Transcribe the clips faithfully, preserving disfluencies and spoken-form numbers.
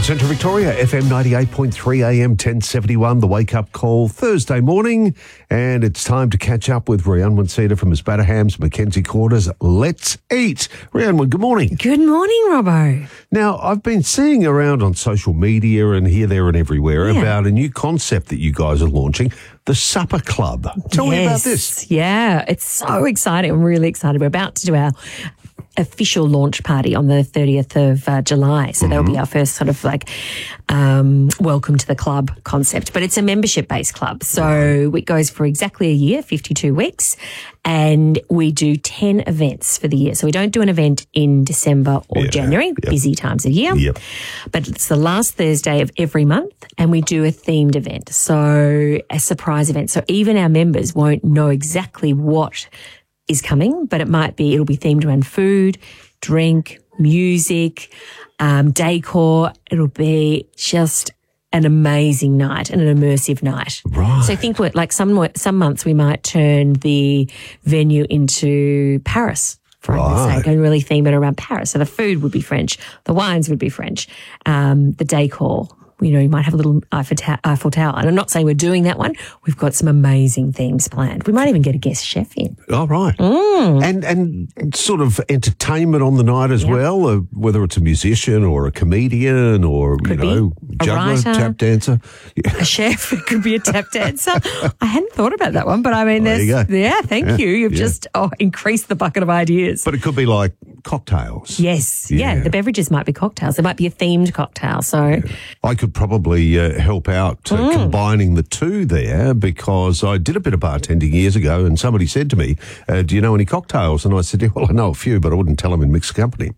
Central Victoria, F M ninety-eight point three A M ten seventy-one, the wake-up call Thursday morning. And it's time to catch up with Rhiannon Winsita from Miss Batterham's Mackenzie Quarters. Let's eat. Rhiannon, good morning. Good morning, Robbo. Now, I've been seeing around on social media and here, there and everywhere Yeah. about a new concept that you guys are launching, the Supper Club. Tell yes. me about this. Yeah, it's so exciting. I'm really excited. We're about to do our official launch party on the thirtieth of uh, July. So mm-hmm. that'll be our first sort of like um, welcome to the club concept. But it's a membership-based club. So right. it goes for exactly a year, fifty-two weeks. And we do ten events for the year. So we don't do an event in December or yeah, January, yep. busy times of year. Yep. But it's the last Thursday of every month and we do a themed event. So a surprise event. So even our members won't know exactly what is coming, but it might be, it'll be themed around food, drink, music, um, decor. It'll be just an amazing night and an immersive night. Right. So think what, like some some months we might turn the venue into Paris, for argument's Right. sake, and really theme it around Paris. So the food would be French, the wines would be French, um, the decor. You know, you might have a little Eiffel, ta- Eiffel Tower. And I'm not saying we're doing that one. We've got some amazing themes planned. We might even get a guest chef in. Oh, right. Mm. And and sort of entertainment on the night as Yep. well, uh, whether it's a musician or a comedian or, Could you know, be. A juggler, writer. tap dancer. Yeah. A chef, it could be a tap dancer. I hadn't thought about that one, but I mean, There there's, you go. yeah, thank Yeah, you. You've yeah. just oh, increased the bucket of ideas. But it could be like cocktails. Yes, yeah. Yeah. The beverages might be cocktails. There might be a themed cocktail. So, I could probably uh, help out uh, Mm. combining the two there because I did a bit of bartending years ago and somebody said to me, uh, do you know any cocktails? And I said, yeah, well, I know a few, but I wouldn't tell them in mixed company.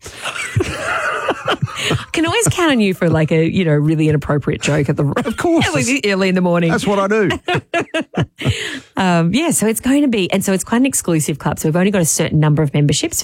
can always count on you for like a, you know, really inappropriate joke at the Of course. early in the morning. That's what I do. Um, yeah, so it's going to be, and so it's quite an exclusive club. So we've only got a certain number of memberships,